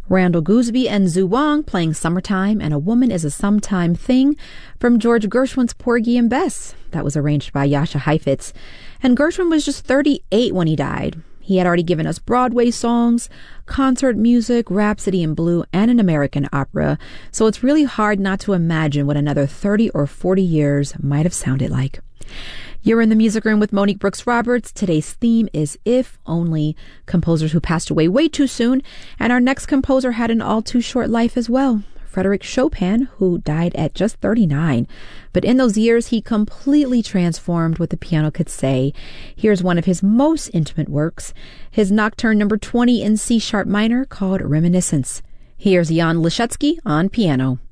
Randall Gooseby and Zhu Wang playing Summertime and A Woman is a Sometime Thing from George Gershwin's Porgy and Bess. That was arranged by Jascha Heifetz. And Gershwin was just 38 when he died. He had already given us Broadway songs, concert music, Rhapsody in Blue, and an American opera, so it's really hard not to imagine what another 30 or 40 years might have sounded like. You're in the Music Room with Monique Brooks Roberts. Today's theme is If Only, composers who passed away way too soon, and our next composer had an all too short life as well. Frédéric Chopin, who died at just 39. But in those years, he completely transformed what the piano could say. Here's one of his most intimate works, his Nocturne No. 20 in C-sharp minor called Reminiscence. Here's Jan Liszewski on piano.